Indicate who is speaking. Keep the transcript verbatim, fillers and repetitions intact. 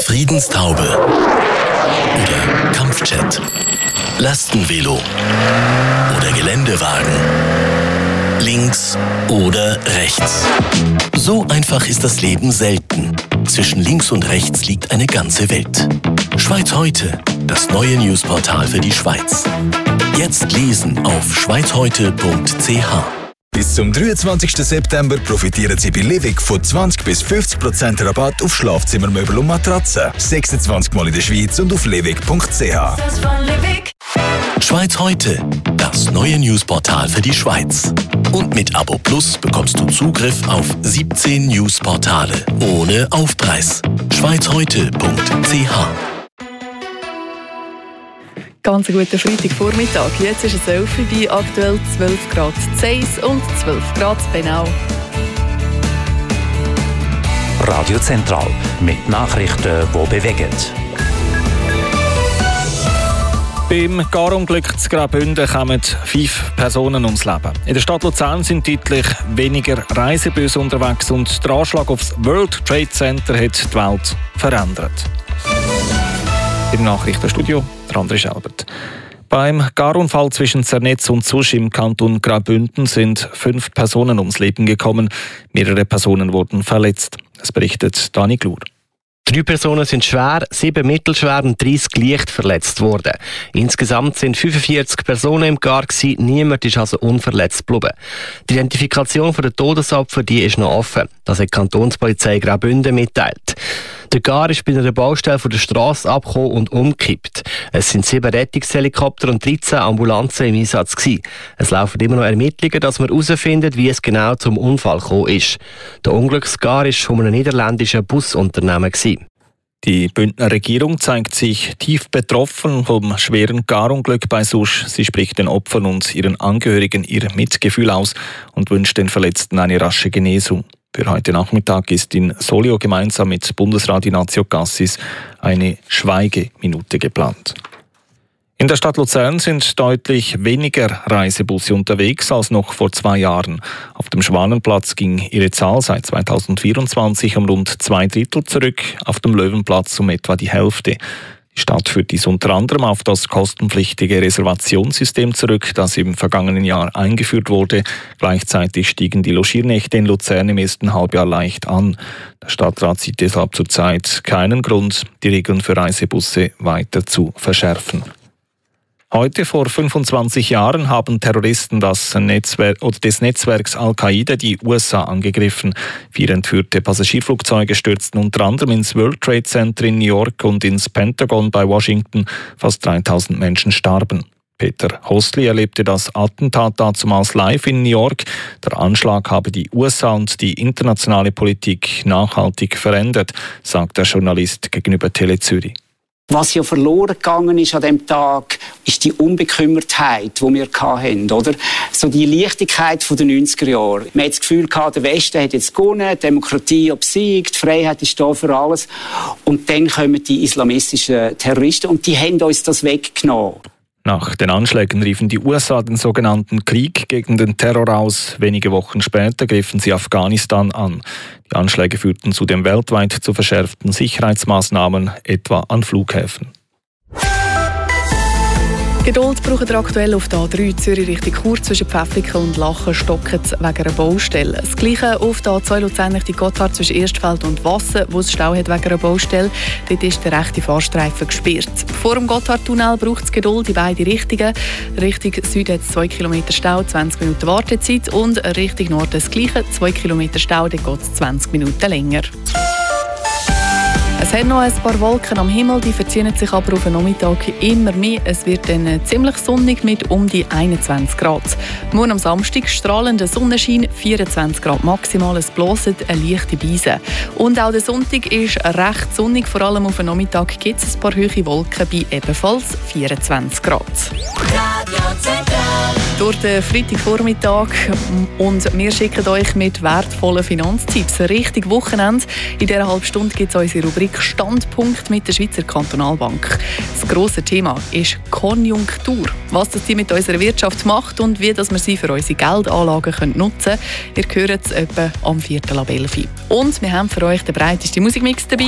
Speaker 1: Friedenstaube oder Kampfjet, Lastenvelo oder Geländewagen, links oder rechts. So einfach ist das Leben selten. Zwischen links und rechts liegt eine ganze Welt. Schweiz heute, das neue Newsportal für die Schweiz. Jetzt lesen auf schweiz heute punkt c h.
Speaker 2: Bis zum dreiundzwanzigsten September profitieren Sie bei Livig von zwanzig bis fünfzig Prozent Rabatt auf Schlafzimmermöbel und Matratzen. sechsundzwanzig Mal in der Schweiz und auf livig punkt c h.
Speaker 1: Schweiz heute, das neue Newsportal für die Schweiz. Und mit Abo Plus bekommst du Zugriff auf siebzehn Newsportale ohne Aufpreis. schweiz heute punkt c h.
Speaker 3: Ganz einen guten Freitagvormittag. Jetzt ist es elf Uhr bei aktuell zwölf Grad Zeiss und zwölf Grad Benau.
Speaker 4: Radio Zentral mit Nachrichten, die bewegen. Beim Garunglück zu Graubünden kommen fünf Personen ums Leben. In der Stadt Luzern sind deutlich weniger Reisebusse unterwegs und der Anschlag aufs World Trade Center hat die Welt verändert. Im Nachrichtenstudio André Schelbert. Beim Garunfall zwischen Zernetz und Zusch im Kanton Graubünden sind fünf Personen ums Leben gekommen. Mehrere Personen wurden verletzt. Das berichtet Dani Glur.
Speaker 5: Drei Personen sind schwer, sieben mittelschwer und dreißig leicht verletzt worden. Insgesamt sind fünfundvierzig Personen im Gar gewesen, niemand ist also unverletzt geblieben. Die Identifikation der Todesopfer die ist noch offen. Das hat die Kantonspolizei Graubünden mitteilt. Der Gar ist bei einer Baustelle von der Strasse abgekommen und umgekippt. Es sind sieben Rettungshelikopter und dreizehn Ambulanzen im Einsatz gewesen. Es laufen immer noch Ermittlungen, dass man herausfindet, wie es genau zum Unfall gekommen ist. Der Unglücksgar war von einem niederländischen Busunternehmen gewesen.
Speaker 4: Die Bündner Regierung zeigt sich tief betroffen vom schweren Garunglück bei Susch. Sie spricht den Opfern und ihren Angehörigen ihr Mitgefühl aus und wünscht den Verletzten eine rasche Genesung. Für heute Nachmittag ist in Solio gemeinsam mit Bundesrat Ignazio Cassis eine Schweigeminute geplant. In der Stadt Luzern sind deutlich weniger Reisebusse unterwegs als noch vor zwei Jahren. Auf dem Schwanenplatz ging ihre Zahl seit zweitausendvierundzwanzig um rund zwei Drittel zurück, auf dem Löwenplatz um etwa die Hälfte. Die Stadt führt dies unter anderem auf das kostenpflichtige Reservationssystem zurück, das im vergangenen Jahr eingeführt wurde. Gleichzeitig stiegen die Logiernächte in Luzern im ersten Halbjahr leicht an. Der Stadtrat sieht deshalb zurzeit keinen Grund, die Regeln für Reisebusse weiter zu verschärfen. Heute vor fünfundzwanzig Jahren haben Terroristen das Netzwerk, oder des Netzwerks Al-Qaida die U S A angegriffen. Vier entführte Passagierflugzeuge stürzten unter anderem ins World Trade Center in New York und ins Pentagon bei Washington. Fast dreitausend Menschen starben. Peter Hostli erlebte das Attentat dazumals live in New York. Der Anschlag habe die U S A und die internationale Politik nachhaltig verändert, sagt der Journalist gegenüber Tele Zürich.
Speaker 6: Was ja verloren gegangen ist an diesem Tag, ist die Unbekümmertheit, die wir hatten, oder? So die Leichtigkeit der neunziger Jahre. Man hat das Gefühl gehabt, der Westen hat jetzt gewonnen, die Demokratie obsiegt, die Freiheit ist da für alles. Und dann kommen die islamistischen Terroristen und die haben uns das weggenommen.
Speaker 4: Nach den Anschlägen riefen die U S A den sogenannten Krieg gegen den Terror aus. Wenige Wochen später griffen sie Afghanistan an. Die Anschläge führten zudem weltweit zu verschärften Sicherheitsmaßnahmen, etwa an Flughäfen.
Speaker 3: Geduld braucht ihr aktuell auf der A drei Zürich Richtung Chur zwischen Pfäffiken und Lachen stocken wegen einer Baustelle. Das Gleiche auf der A zwei Luzern Richtung Gotthard zwischen Erstfeld und Wassen, wo es Stau hat wegen einer Baustelle. Dort ist der rechte Fahrstreifen gesperrt. Vor dem Gotthardtunnel braucht es Geduld in beide Richtungen. Richtung Süden hat es zwei Kilometer Stau, zwanzig Minuten Wartezeit und Richtung Norden das Gleiche, zwei Kilometer Stau, dort geht es zwanzig Minuten länger. Es hat noch ein paar Wolken am Himmel, die verziehen sich aber auf den Nachmittag immer mehr. Es wird dann ziemlich sonnig mit um die einundzwanzig Grad. Morgen am Samstag strahlender Sonnenschein, vierundzwanzig Grad maximal, es bläst eine leichte Brise. Und auch der Sonntag ist recht sonnig, vor allem auf den Nachmittag gibt es ein paar hohe Wolken bei ebenfalls vierundzwanzig Grad. Durch den Freitagvormittag und wir schicken euch mit wertvollen Finanztipps richtig Wochenende. In dieser halben Stunde gibt es unsere Rubrik Standpunkt mit der Schweizer Kantonalbank. Das grosse Thema ist Konjunktur. Was das die mit unserer Wirtschaft macht und wie dass wir sie für unsere Geldanlagen nutzen können. Ihr hört es etwa am vierten ab elf. Und wir haben für euch den breitesten Musikmix dabei.